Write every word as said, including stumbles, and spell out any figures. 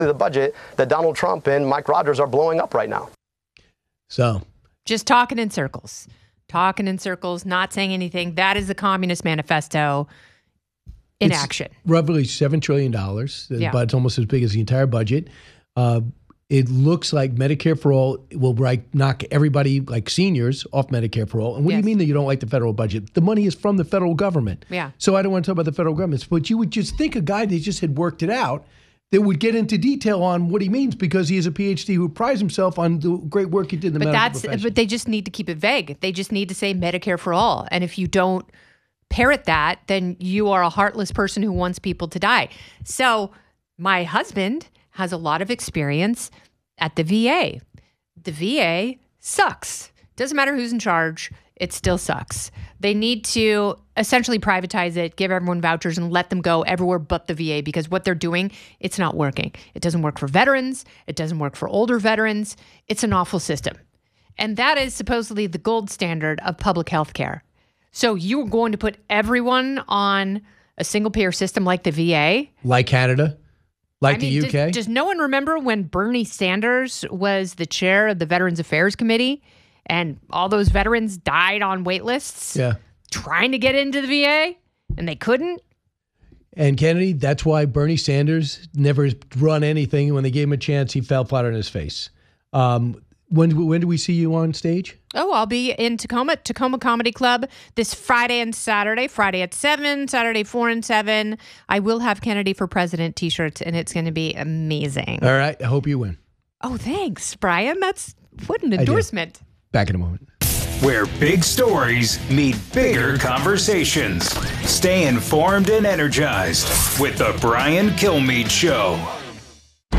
the budget that Donald Trump and Mike Rogers are blowing up right now. So just talking in circles, talking in circles, not saying anything. That is the Communist Manifesto in it's action. Roughly seven trillion dollars, Yeah. but it's almost as big as the entire budget. Uh, it looks like Medicare for All will like, knock everybody, like seniors, off Medicare for All. And what Yes. do you mean that you don't like the federal budget? The money is from the federal government. Yeah. So I don't want to talk about the federal government. But you would just think a guy that just had worked it out that would get into detail on what he means, because he has a P H D who prides himself on the great work he did in the But medical that's profession. but they just need to keep it vague. They just need to say Medicare for all. And if you don't parrot that, then you are a heartless person who wants people to die. So my husband has a lot of experience at the V A. The V A sucks. Doesn't matter who's in charge, it still sucks. They need to essentially privatize it, give everyone vouchers, and let them go everywhere but the V A, because what they're doing, it's not working. It doesn't work for veterans. It doesn't work for older veterans. It's an awful system. And that is supposedly the gold standard of public health care. So you're going to put everyone on a single-payer system like the V A? Like Canada? Like I mean, the U K? Does, does no one remember when Bernie Sanders was the chair of the Veterans Affairs Committee and all those veterans died on wait lists Yeah. trying to get into the V A and they couldn't? And Kennedy, that's why Bernie Sanders never run anything. When they gave him a chance, he fell flat on his face. Um, when when do we see you on stage? Oh, I'll be in Tacoma, Tacoma Comedy Club this Friday and Saturday. Friday at seven, Saturday four and seven. I will have Kennedy for President t-shirts, and it's going to be amazing. All right. I hope you win. Oh, thanks, Brian. That's what an do. endorsement. Back in a moment. Where big stories meet bigger conversations. Stay informed and energized with the Brian Kilmeade Show.